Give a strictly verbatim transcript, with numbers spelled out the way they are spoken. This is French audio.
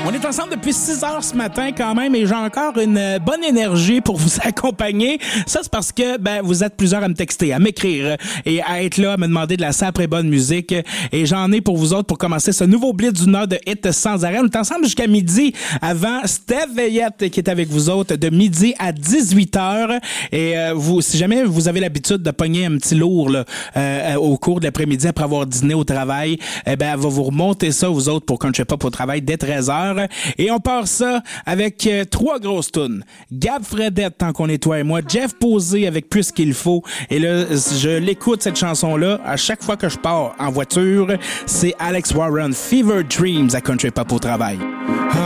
On est ensemble depuis six heures ce matin quand même et j'ai encore une bonne énergie pour vous accompagner. Ça, c'est parce que ben vous êtes plusieurs à me texter, à m'écrire et à être là, à me demander de la sacrée bonne musique. Et j'en ai pour vous autres pour commencer ce nouveau blitz du Nord de hit sans arrêt. On est ensemble jusqu'à midi avant Steph Veillette qui est avec vous autres de midi à dix-huit heures. Et euh, vous, si jamais vous avez l'habitude de pogner un petit lourd là, euh, au cours de l'après-midi après avoir dîné au travail, eh ben elle va vous remonter ça vous autres pour Country Pop au travail dès treize heures. Et on part ça avec euh, trois grosses tunes. Gab Fredette, tant qu'on est toi et moi. Jeff Posé avec Plus qu'il faut. Et là, je l'écoute cette chanson-là à chaque fois que je pars en voiture. C'est Alex Warren, Fever Dreams à Country Pop au travail.